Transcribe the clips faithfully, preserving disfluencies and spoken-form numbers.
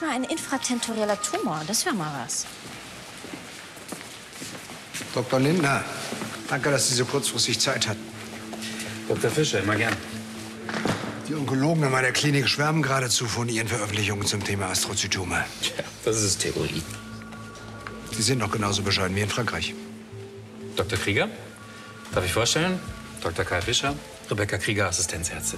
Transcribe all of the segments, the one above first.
mal ein infratentorieller Tumor. Das wäre mal was. Doktor Lindner, danke, dass Sie so kurzfristig Zeit hatten. Doktor Fischer, immer gern. Die Onkologen in meiner Klinik schwärmen geradezu von Ihren Veröffentlichungen zum Thema Astrozytome. Tja, das ist Theorie. Sie sind noch genauso bescheiden wie in Frankreich. Doktor Krieger? Darf ich vorstellen? Doktor Kai Fischer, Rebecca Krieger, Assistenzärztin.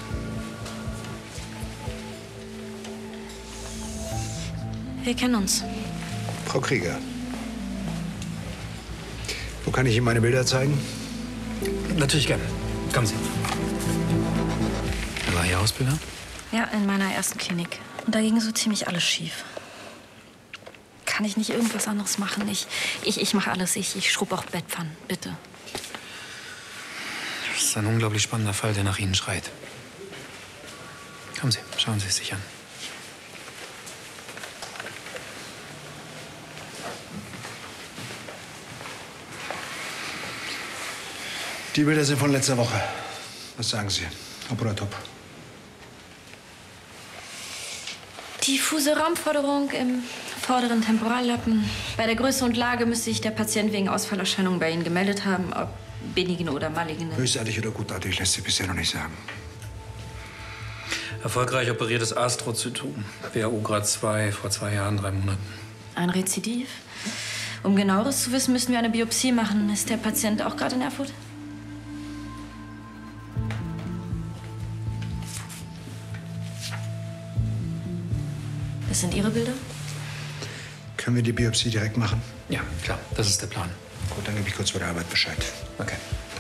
Wir kennen uns. Frau Krieger, wo kann ich Ihnen meine Bilder zeigen? Natürlich gern. Kommen Sie. War Ihr Ausbilder? Ja, in meiner ersten Klinik. Und da ging so ziemlich alles schief. Kann ich nicht irgendwas anderes machen? Ich, ich, ich mache alles. Ich, ich schrub auch Bettpfannen. Bitte. Das ist ein unglaublich spannender Fall, der nach Ihnen schreit. Kommen Sie, schauen Sie es sich an. Die Bilder sind von letzter Woche. Was sagen Sie? Ob oder top? Diffuse Raumforderung im vorderen Temporallappen. Bei der Größe und Lage müsste sich der Patient wegen Ausfallerscheinungen bei Ihnen gemeldet haben, ob benigne oder maligne. Bösartig oder gutartig lässt sich bisher noch nicht sagen. Erfolgreich operiertes Astrozytom. W H O Grad zwei, vor zwei Jahren, drei Monaten. Ein Rezidiv? Um Genaueres zu wissen, müssen wir eine Biopsie machen. Ist der Patient auch gerade in Erfurt? Das sind Ihre Bilder? Können wir die Biopsie direkt machen? Ja, klar, das ist der Plan. Gut, dann gebe ich kurz bei der Arbeit Bescheid. Okay.